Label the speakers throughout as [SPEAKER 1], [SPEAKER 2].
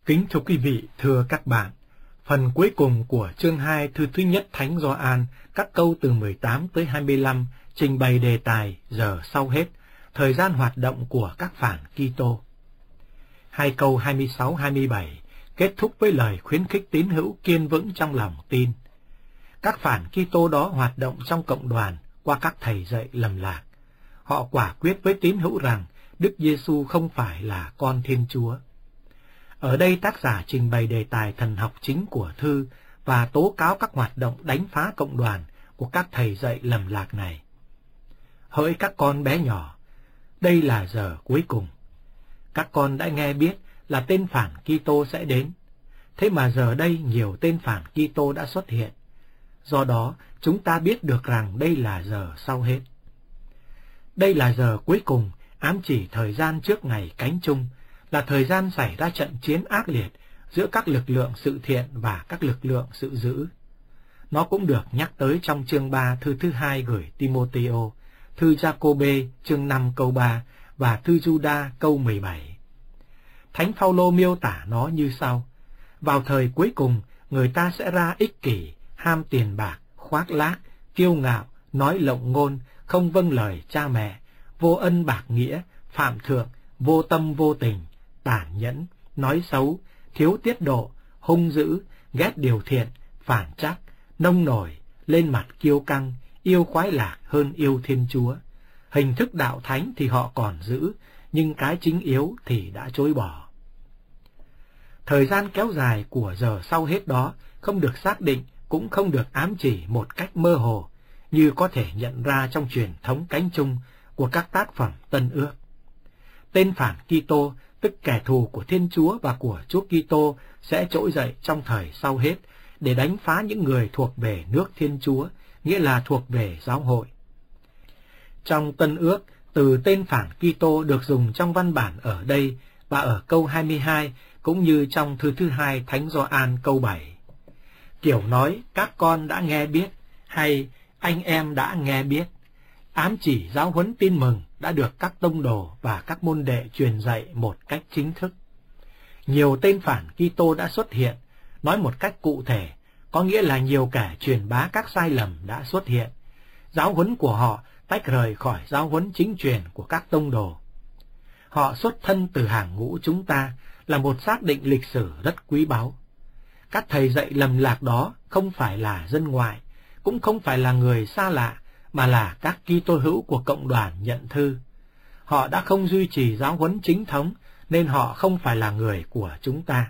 [SPEAKER 1] Kính thưa quý vị, thưa các bạn, phần cuối cùng của chương 2 thư thứ nhất Thánh Gioan, các câu từ 18 tới 25 trình bày đề tài giờ sau hết, thời gian hoạt động của các phản Kitô. Hai câu 26-27 kết thúc với lời khuyến khích tín hữu kiên vững trong lòng tin. Các phản Kitô đó hoạt động trong cộng đoàn qua các thầy dạy lầm lạc. Họ quả quyết với tín hữu rằng Đức Giêsu không phải là con Thiên Chúa. Ở đây tác giả trình bày đề tài thần học chính của thư và tố cáo các hoạt động đánh phá cộng đoàn của các thầy dạy lầm lạc này. Hỡi các con bé nhỏ, đây là giờ cuối cùng. Các con đã nghe biết là tên phản Kitô sẽ đến. Thế mà giờ đây nhiều tên phản Kitô đã xuất hiện. Do đó, chúng ta biết được rằng đây là giờ sau hết. Đây là giờ cuối cùng, ám chỉ thời gian trước ngày cánh chung, là thời gian xảy ra trận chiến ác liệt giữa các lực lượng sự thiện và các lực lượng sự dữ. Nó cũng được nhắc tới trong chương 3 thư thứ 2 gửi Timôthêô, thư Giacôbê chương 5 câu 3 và thư Giuđa câu 17. Thánh Phaolô miêu tả nó như sau: vào thời cuối cùng, người ta sẽ ra ích kỷ, ham tiền bạc, khoác lác, kiêu ngạo, nói lộng ngôn, không vâng lời cha mẹ, vô ân bạc nghĩa, phạm thượng, vô tâm vô tình, tàn nhẫn, nói xấu, thiếu tiết độ, hung dữ, ghét điều thiện, phản trắc, nông nổi, lên mặt kiêu căng, yêu khoái lạc hơn yêu Thiên Chúa. Hình thức đạo thánh thì họ còn giữ, nhưng cái chính yếu thì đã chối bỏ. Thời gian kéo dài của giờ sau hết đó không được xác định, cũng không được ám chỉ một cách mơ hồ, như có thể nhận ra trong truyền thống cánh chung của các tác phẩm Tân Ước. Tên phản Kitô, tức kẻ thù của Thiên Chúa và của Chúa Kitô, sẽ trỗi dậy trong thời sau hết để đánh phá những người thuộc về nước Thiên Chúa, nghĩa là thuộc về giáo hội. Trong Tân Ước, từ tên phản Kitô được dùng trong văn bản ở đây và ở câu 22, cũng như trong thư thứ 2 Thánh Gioan câu 7. Kiểu nói các con đã nghe biết hay anh em đã nghe biết, ám chỉ giáo huấn tin mừng đã được các tông đồ và các môn đệ truyền dạy một cách chính thức. Nhiều tên phản Kitô đã xuất hiện, nói một cách cụ thể, có nghĩa là nhiều kẻ truyền bá các sai lầm đã xuất hiện. Giáo huấn của họ tách rời khỏi giáo huấn chính truyền của các tông đồ. Họ xuất thân từ hàng ngũ chúng ta, là một xác định lịch sử rất quý báu. Các thầy dạy lầm lạc đó không phải là dân ngoại, cũng không phải là người xa lạ, mà là các Kitô hữu của cộng đoàn nhận thư. Họ đã không duy trì giáo huấn chính thống, nên họ không phải là người của chúng ta.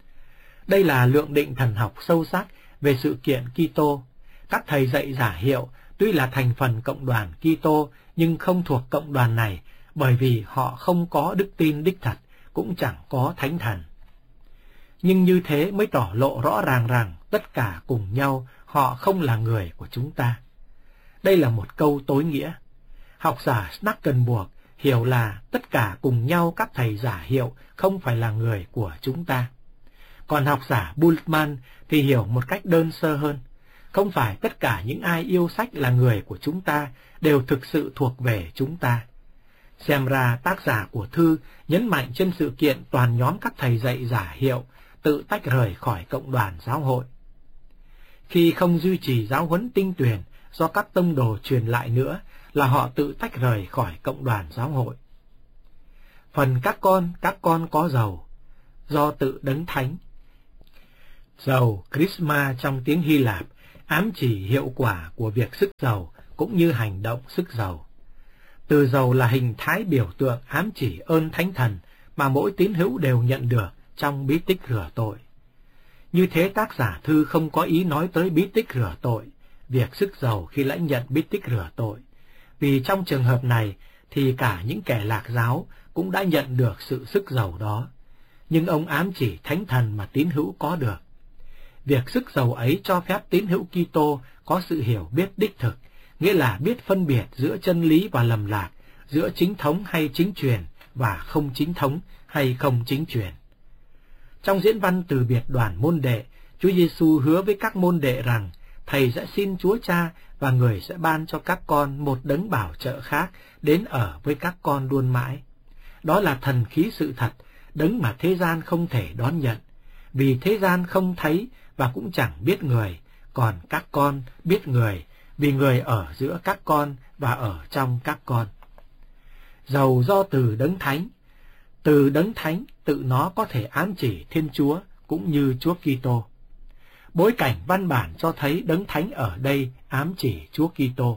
[SPEAKER 1] Đây là lượng định thần học sâu sắc về sự kiện Kitô. Các thầy dạy giả hiệu tuy là thành phần cộng đoàn Kitô, nhưng không thuộc cộng đoàn này, bởi vì họ không có đức tin đích thật, cũng chẳng có thánh thần. Nhưng như thế mới tỏ lộ rõ ràng rằng tất cả cùng nhau họ không là người của chúng ta. Đây là một câu tối nghĩa. Học giả Snackenburg hiểu là tất cả cùng nhau các thầy giả hiệu không phải là người của chúng ta. Còn học giả Bultmann thì hiểu một cách đơn sơ hơn. Không phải tất cả những ai yêu sách là người của chúng ta đều thực sự thuộc về chúng ta. Xem ra tác giả của thư nhấn mạnh trên sự kiện toàn nhóm các thầy dạy giả hiệu tự tách rời khỏi cộng đoàn giáo hội. Khi không duy trì giáo huấn tinh tuyền do các tông đồ truyền lại nữa, là họ tự tách rời khỏi cộng đoàn giáo hội. Phần các con có dầu, do tự đấng thánh. Dầu, Chrisma trong tiếng Hy Lạp, ám chỉ hiệu quả của việc sức dầu cũng như hành động sức dầu. Từ dầu là hình thái biểu tượng ám chỉ ơn thánh thần mà mỗi tín hữu đều nhận được trong bí tích rửa tội. Như thế tác giả thư không có ý nói tới bí tích rửa tội, việc sức dầu khi lãnh nhận bí tích rửa tội, vì trong trường hợp này thì cả những kẻ lạc giáo cũng đã nhận được sự sức dầu đó, nhưng ông ám chỉ thánh thần mà tín hữu có được. Việc sức dầu ấy cho phép tín hữu Kitô có sự hiểu biết đích thực, nghĩa là biết phân biệt giữa chân lý và lầm lạc, giữa chính thống hay chính truyền và không chính thống hay không chính truyền. Trong diễn văn từ biệt đoàn môn đệ, Chúa Giêsu hứa với các môn đệ rằng Thầy sẽ xin Chúa Cha và Người sẽ ban cho các con một đấng bảo trợ khác đến ở với các con luôn mãi. Đó là thần khí sự thật, đấng mà thế gian không thể đón nhận, vì thế gian không thấy và cũng chẳng biết người, còn các con biết người, vì người ở giữa các con và ở trong các con. Dầu do từ Đấng Thánh tự nó có thể ám chỉ Thiên Chúa cũng như Chúa Kitô. Bối cảnh văn bản cho thấy Đấng Thánh ở đây ám chỉ Chúa Kitô.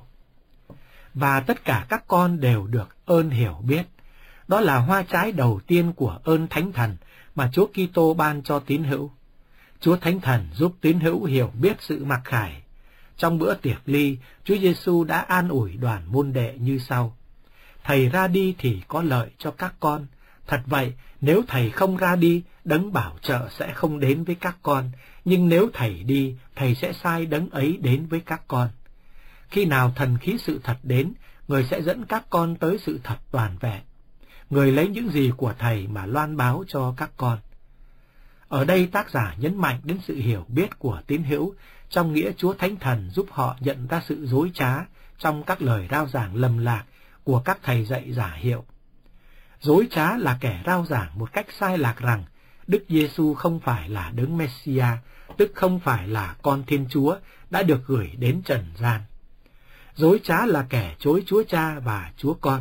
[SPEAKER 1] Và tất cả các con đều được ơn hiểu biết. Đó là hoa trái đầu tiên của ơn Thánh Thần mà Chúa Kitô ban cho tín hữu. Chúa Thánh Thần giúp tín hữu hiểu biết sự mặc khải. Trong bữa tiệc ly, Chúa Giêsu đã an ủi đoàn môn đệ như sau: Thầy ra đi thì có lợi cho các con. Thật vậy, nếu thầy không ra đi, Đấng Bảo Trợ sẽ không đến với các con. Nhưng nếu thầy đi, thầy sẽ sai Đấng ấy đến với các con. Khi nào thần khí sự thật đến, người sẽ dẫn các con tới sự thật toàn vẹn. Người lấy những gì của thầy mà loan báo cho các con. Ở đây tác giả nhấn mạnh đến sự hiểu biết của tín hữu, trong nghĩa Chúa Thánh Thần giúp họ nhận ra sự dối trá trong các lời rao giảng lầm lạc của các thầy dạy giả hiệu. Dối trá là kẻ rao giảng một cách sai lạc rằng Đức Giêsu không phải là Đấng Messia, tức không phải là con Thiên Chúa đã được gửi đến trần gian. Dối trá là kẻ chối Chúa Cha và Chúa Con.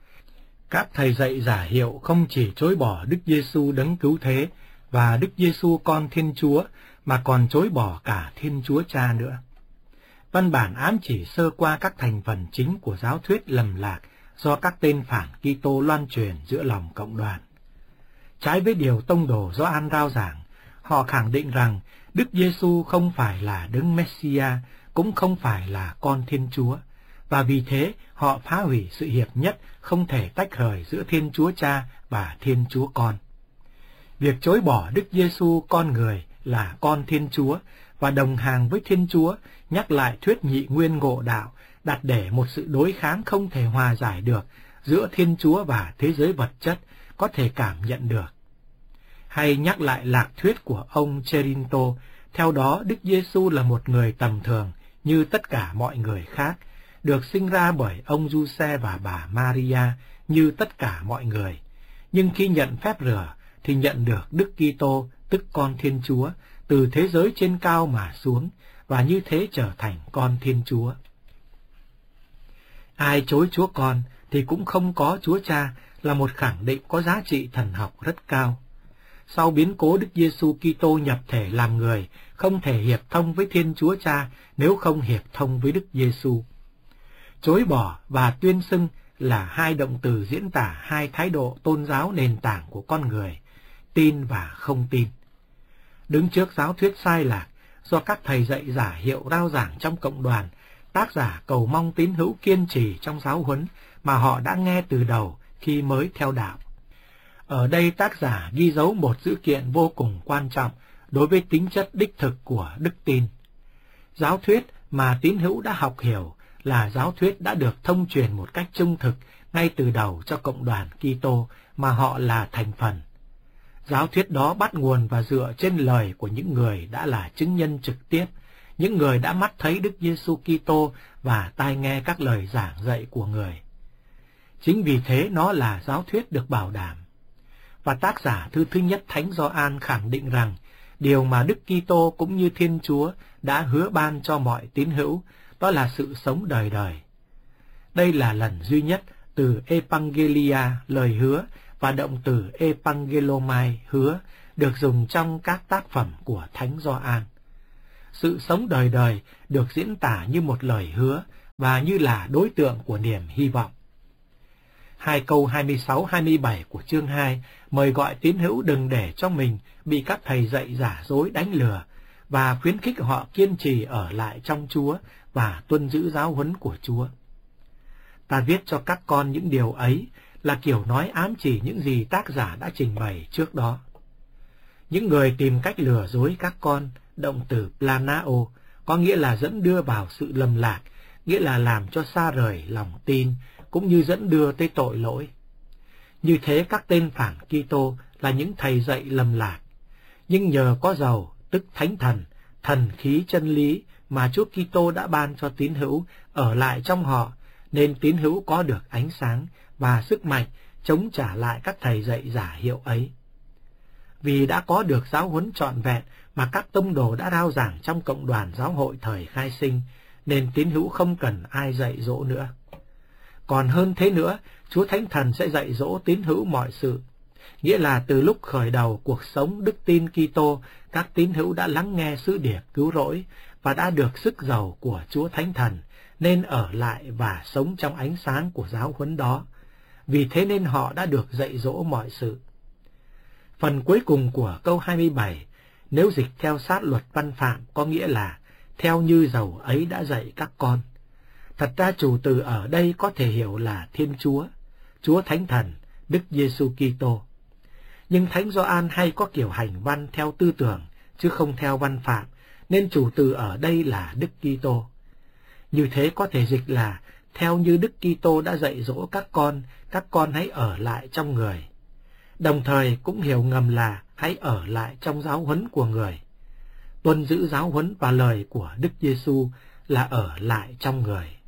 [SPEAKER 1] Các thầy dạy giả hiệu không chỉ chối bỏ Đức Giêsu Đấng Cứu Thế và Đức Giêsu con Thiên Chúa, mà còn chối bỏ cả Thiên Chúa Cha nữa. Văn bản ám chỉ sơ qua các thành phần chính của giáo thuyết lầm lạc do các tên phản Kitô loan truyền giữa lòng cộng đoàn. Trái với điều tông đồ Gioan rao giảng, họ khẳng định rằng Đức Giêsu không phải là Đấng Messia, cũng không phải là con Thiên Chúa, và vì thế họ phá hủy sự hiệp nhất không thể tách rời giữa Thiên Chúa Cha và Thiên Chúa Con. Việc chối bỏ Đức Giêsu con người là con Thiên Chúa và đồng hàng với Thiên Chúa nhắc lại thuyết nhị nguyên ngộ đạo, đặt để một sự đối kháng không thể hòa giải được giữa Thiên Chúa và thế giới vật chất có thể cảm nhận được. Hay nhắc lại lạc thuyết của ông Cherinto, theo đó Đức Giêsu là một người tầm thường như tất cả mọi người khác, được sinh ra bởi ông Giuse và bà Maria như tất cả mọi người, nhưng khi nhận phép rửa thì nhận được Đức Kitô, tức con Thiên Chúa, từ thế giới trên cao mà xuống, và như thế trở thành con Thiên Chúa. Ai chối Chúa Con thì cũng không có Chúa Cha là một khẳng định có giá trị thần học rất cao. Sau biến cố Đức Giêsu Kitô nhập thể làm người, không thể hiệp thông với Thiên Chúa Cha nếu không hiệp thông với Đức Giêsu. Chối bỏ và tuyên xưng là hai động từ diễn tả hai thái độ tôn giáo nền tảng của con người, tin và không tin. Đứng trước giáo thuyết sai lạc do các thầy dạy giả hiệu rao giảng trong cộng đoàn, tác giả cầu mong tín hữu kiên trì trong giáo huấn mà họ đã nghe từ đầu khi mới theo đạo. Ở đây tác giả ghi dấu một dữ kiện vô cùng quan trọng đối với tính chất đích thực của đức tin. Giáo thuyết mà tín hữu đã học hiểu là giáo thuyết đã được thông truyền một cách trung thực ngay từ đầu cho cộng đoàn Kitô mà họ là thành phần. Giáo thuyết đó bắt nguồn và dựa trên lời của những người đã là chứng nhân trực tiếp, những người đã mắt thấy Đức Giêsu Kitô và tai nghe các lời giảng dạy của người. Chính vì thế nó là giáo thuyết được bảo đảm. Và tác giả thư thứ nhất Thánh Gioan khẳng định rằng điều mà Đức Kitô cũng như Thiên Chúa đã hứa ban cho mọi tín hữu, đó là sự sống đời đời. Đây là lần duy nhất từ Evangelia lời hứa và động từ Evangelomai hứa được dùng trong các tác phẩm của Thánh Gioan. Sự sống đời đời được diễn tả như một lời hứa và như là đối tượng của niềm hy vọng. Hai câu 26-27 của chương 2 mời gọi tín hữu đừng để cho mình bị các thầy dạy giả dối đánh lừa và khuyến khích họ kiên trì ở lại trong Chúa và tuân giữ giáo huấn của Chúa. Ta viết cho các con những điều ấy là kiểu nói ám chỉ những gì tác giả đã trình bày trước đó. Những người tìm cách lừa dối các con, động từ planao, có nghĩa là dẫn đưa vào sự lầm lạc, nghĩa là làm cho xa rời lòng tin, cũng như dẫn đưa tới tội lỗi. Như thế các tên phản Kitô là những thầy dạy lầm lạc, nhưng nhờ có dầu, tức Thánh Thần, thần khí chân lý mà Chúa Kitô đã ban cho tín hữu ở lại trong họ, nên tín hữu có được ánh sáng và sức mạnh chống trả lại các thầy dạy giả hiệu ấy. Vì đã có được giáo huấn trọn vẹn mà các tông đồ đã rao giảng trong cộng đoàn giáo hội thời khai sinh, nên tín hữu không cần ai dạy dỗ nữa. Còn hơn thế nữa, Chúa Thánh Thần sẽ dạy dỗ tín hữu mọi sự. Nghĩa là từ lúc khởi đầu cuộc sống đức tin Kitô, các tín hữu đã lắng nghe sứ điệp cứu rỗi và đã được sức giàu của Chúa Thánh Thần, nên ở lại và sống trong ánh sáng của giáo huấn đó. Vì thế nên họ đã được dạy dỗ mọi sự. Phần cuối cùng của câu 27, nếu dịch theo sát luật văn phạm, có nghĩa là theo như dầu ấy đã dạy các con. Thật ra chủ từ ở đây có thể hiểu là Thiên Chúa, Chúa Thánh Thần, Đức Giêsu Kitô. Nhưng Thánh Gioan hay có kiểu hành văn theo tư tưởng, chứ không theo văn phạm, nên chủ từ ở đây là Đức Kitô. Như thế có thể dịch là theo như Đức Kitô đã dạy dỗ các con hãy ở lại trong người. Đồng thời cũng hiểu ngầm là hãy ở lại trong giáo huấn của người. Tuân giữ giáo huấn và lời của Đức Giêsu là ở lại trong người.